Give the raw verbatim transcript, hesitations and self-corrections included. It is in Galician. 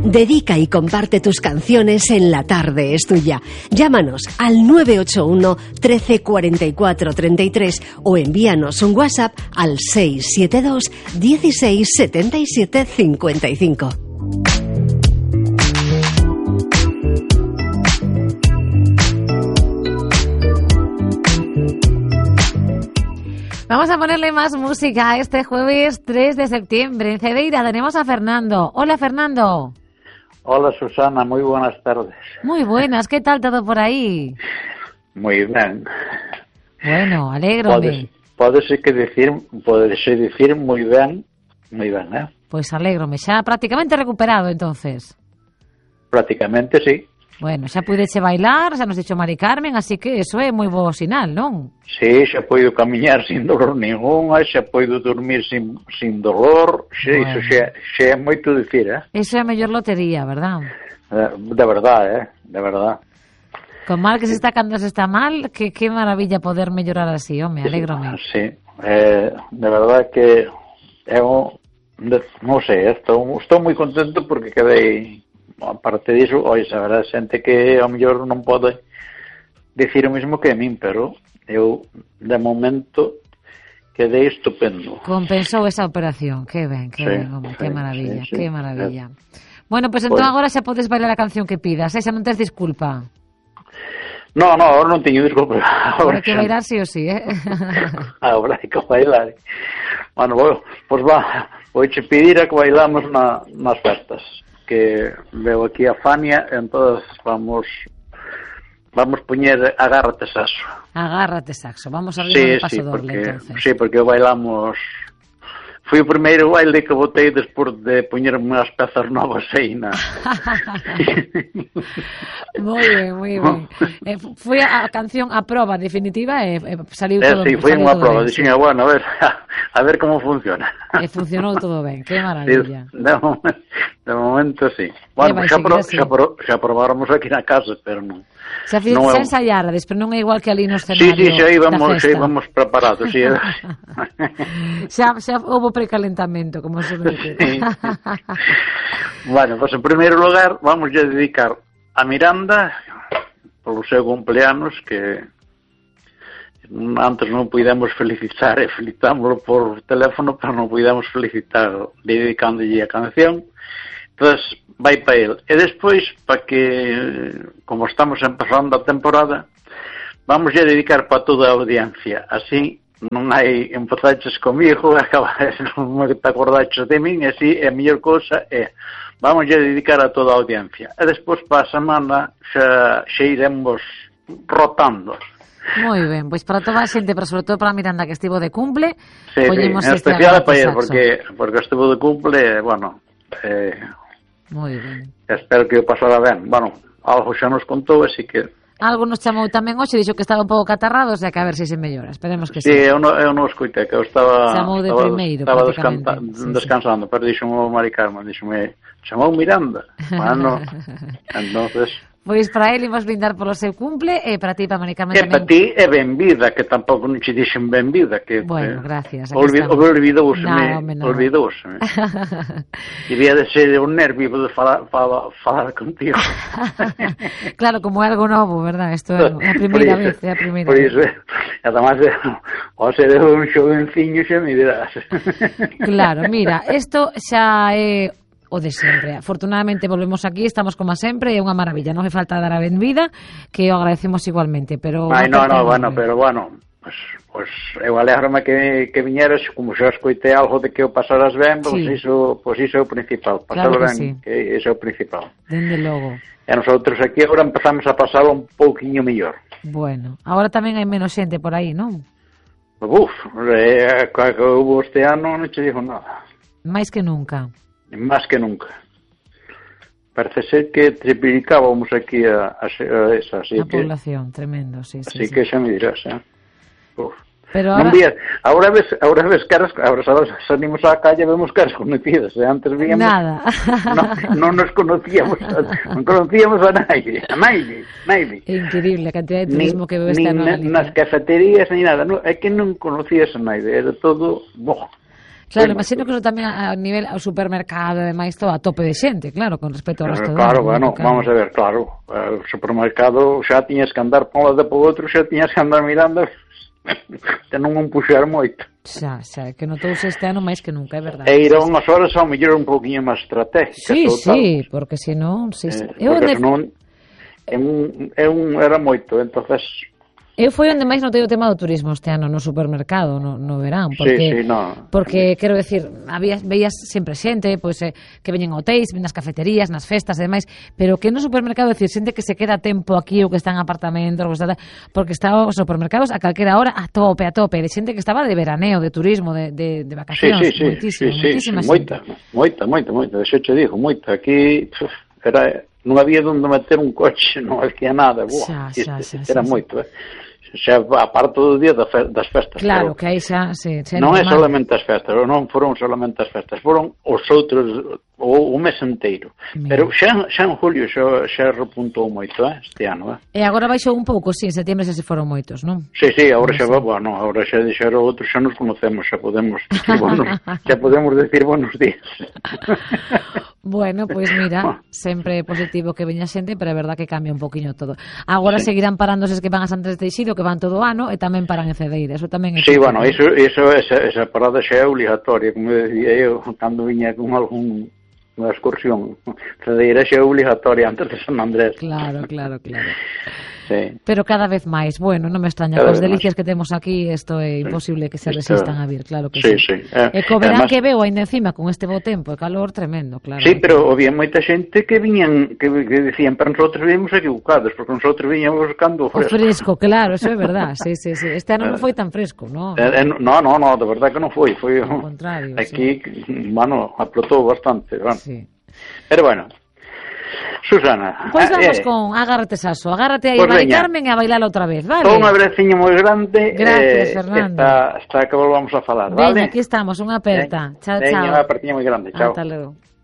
Dedica y comparte tus canciones en La Tarde es Tuya. Llámanos al nueve ocho uno, trece, cuarenta y cuatro, treinta y tres o envíanos un WhatsApp al seis siete dos, dieciséis, setenta y siete, cincuenta y cinco. Vamos a ponerle más música este jueves tres de septiembre. En Cedeira tenemos a Fernando. Hola, Fernando. Hola, Susana. Muy buenas tardes. Muy buenas. ¿Qué tal todo por ahí? Muy bien. Bueno, alégrome. Pódese que decir, pódese decir muy bien, muy bien, ¿eh? Pues alégrome. Xa prácticamente recuperado, entonces. Prácticamente, sí. Bueno, xa puideche bailar, xa nos dixo Mari Carmen, así que eso é moi bo sinal, non? Sí, xa poido camiñar sin dolor ninguna, xa poido dormir sin, sin dolor, xa, bueno. Iso xa, xa é moito dicir, eh? Iso é a mellor lotería, verdad? De, de verdad, eh? De verdad. Con mal que se está cando se está mal, que, que maravilla poder mellorar así, home, alégrome. Sí, eh, de verdad que eu, non sei, estou, estou moi contento porque quedei... Aparte disso, ois, a verdade, xente que ao mellor non pode dicir o mesmo que a min, pero eu, de momento, quedei estupendo. Compensou esa operación, que ben, que sí, ben, home, sí, que maravilla, sí, sí, que maravilla. Sí. Bueno, pois pues entón pues, agora xa podes bailar a canción que pidas, eh? Xa non tes disculpa. No, no, agora non teño disculpa. Agora hai que bailar sí ou sí, eh? Agora hai que bailar. Bueno, pois pues va, vouche pedir a que bailamos na, nas festas. Que veo aquí a Fania, entonces vamos vamos poñer Agárrate Saxo. Agárrate Saxo, vamos a abrir sí, un paso sí, doble, porque, entonces. Sí, porque bailamos... Foi o primeiro baile que botei despois de poñerme unhas pezas novas aí na... Moi ben, moi ben. Eh, foi a canción a proba definitiva e eh, saliu todo eh, ben. Sí, foi unha proba, dixen, bueno, a ver, a ver como funciona. E funcionou todo ben, que maravilla. Sí, de, momento, de momento, sí. Bueno, xa, pro, xa, pro, xa probáramos aquí na casa, pero non. Xa, fiz, non xa ensaiarades, pero non é igual que ali no Sí, escenario. sí, xa íbamos, xa íbamos preparados, sí. xa, xa houve precalentamento, como se me dice. Sí. Bueno, pues en primeiro lugar vamos a dedicar a Miranda polo seu cumpleanos, que antes non pudemos felicitar e felicitámoslo por teléfono, pero non pudemos felicitar dedicándolle a canción. Entonces vai para ele. E despois, para que, como estamos empezando a temporada, vamos a dedicar para toda a audiencia. Así non hai empezaches comigo, non te acordaches de min, e así a mellor cousa é vamos a dedicar a toda a audiencia. E despois para a semana xa, xa iremos rotando. Moi ben, pois para toda a xente, pero sobre todo para Miranda que estivo de cumple, sí, poñemos sí, este especial Agárrate para Saxo. porque, porque estivo de cumple, bueno, eh, moi ben. Espero que o pasara ben. Bueno, algo xa nos contou, así que... Algo nos chamou tamén hoxe, dixo que estaba un pouco catarrado, o sea que a ver se se mellora, esperemos que sí. sí. Sí, eu non, eu non escoitei, que eu estaba... Chamou de estaba, primeiro, estaba prácticamente. descansa, Sí, descansando, sí. Pero dixo-me Mari Carmen, dixo-me, chamou Miranda. Bueno, entonces... Pois para ele imos brindar polo seu cumple e para ti, para Mari Carmen e tamén. para ti é benvida, que tampouco non che dixen benvida, que bueno, eh, gracias. olvid, olvidouseme, no, olvidouseme. Debía de ser un nervio de falar, falar, falar contigo. Claro, como é algo novo, verdad? Isto é a primeira vez, é a primeira. Por iso, además, ao ser un xovenciño xa me dirás. Claro, mira, isto xa é o de sempre. Afortunadamente volvemos aquí, estamos como sempre, é unha maravilla, non fai falta dar a benvida, que o agradecemos igualmente, pero... Ai, no, no, bueno, pero bueno, pues, pues eu alégrome que, que viñeras, como xa escoitei algo de que o pasaras ben, pues, sí. iso, pues iso é o principal, pasalo claro que ben, sí. Que iso é o principal. Dende logo. E nosotros aquí agora empezamos a pasalo un pouquiño mellor. Bueno, agora tamén hai menos xente por aí, non? Uf, eh, que hubo este ano non che digo nada. Mais que nunca. Más que nunca. Parece ser que triplicábamos aquí a, a, a esa, así a que... población, tremendo, sí, sí. Así sí. que xa me dirás, eh? Uf. Pero ahora... ahora... Vía, ahora ves, ahora ves caras, ahora salimos á calle e vemos caras conocidas, eh? Antes víamos... Nada. No, non nos conocíamos, non conocíamos a nadie, a nadie, nadie. É increíble a cantidad de turismo ni, que veo este ano. Ni nas cafeterías, ni nada, no, é que non conocías a nadie, era todo... Boh. Claro, imagino que eso tamén a nivel ao supermercado e demais todo a tope de xente, claro, con respecto ao resto do Claro, ano, bueno, vamos a ver, claro, o supermercado xa tiñas que andar por un lado e por outro, xa tiñas que andar mirando, te non un puxer moito. Xa, xa, que notouse este ano máis que nunca, é verdade. E ir a unhas horas ao mellor un poquinho máis estratégicas. Sí, total. sí, porque senón... Sí, sí. Eh, porque de... senón é un, é un, era moito, entonces... Eu foi onde máis notei o tema do turismo este ano no supermercado, no, no verán, porque, sí, sí, no. porque quero decir, había, veías sempre xente pois, eh, que veñen a hotéis, nas cafeterías, nas festas e demais, pero que no supermercado, decir, xente que se queda tempo aquí ou que está en apartamentos, ou que está, porque está os supermercados a calquera hora a tope, a tope, de xente que estaba de veraneo, de turismo, de, de, de vacacións, sí, sí, sí, moitísimo, sí, moitísima sí, xente. Moita, moita, moita, moita, de xecho digo, moita, aquí puf, era, non había onde meter un coche, non había nada, buah, xa, xa, xa, era xa, moito, eh. Xa aparte do día das festas. Claro, que aí xa, sí, xa non é normal. solamente as festas, non foron solamente as festas, foron os outros o, o mes inteiro. Mira. Pero xa, xa en julio xa, xa repuntou moito, eh, este ano, eh. E agora baixou un pouco, sí, en septiembre xa se foron moitos, non? Sí, sí, agora xa va, bueno, agora xa dixeron outros, xa nos conocemos, xa podemos decir buenos, xa podemos decir buenos días. Bueno, pois pues mira, sempre positivo que veña xente, pero é verdad que cambia un poquinho todo. Agora sí. Seguirán parándose que van a Santos de Teixido, que van todo o ano, e tamén paran en Cedeira, eso tamén é... Sí, bueno, iso, iso, esa, esa parada xa é obligatoria, como decía eu, cando viña con algún unha excursión. Cedeira xa é obligatoria antes de San Andrés. Claro, claro, claro. Sí. Pero cada vez máis, bueno, non me extraña, cada cos delicias máis. Que temos aquí, isto é imposible que se Esto... resistan a vir, claro que sí. sí. sí. Eh, E co verán además... que veo ainda encima con este bo tempo, e calor tremendo, claro. Sí, pero había moita xente que viñan, que, que decían, pero nosotros vimos equivocados, porque nosotros viñamos buscando o fresco. O fresco, claro, eso é verdad, sí, sí, sí. Este ano non foi tan fresco, non? Eh, eh, no, no, no, de verdad que non foi, foi ao contrario, aquí, sí. Bueno, aplotou bastante, bueno. Sí. Pero bueno, Susana. Pois pues vamos eh, con Agárrate Saso, agárrate aí, pues Mari veña. Carmen, e a bailar outra vez, vale? Un abraciño moi grande. Gracias, eh, Fernando. Está, está que volvamos a falar, Veña, vale? aquí estamos, unha aperta. Chao, Veña, chao. unha apertiña moi grande, chao. Ata logo.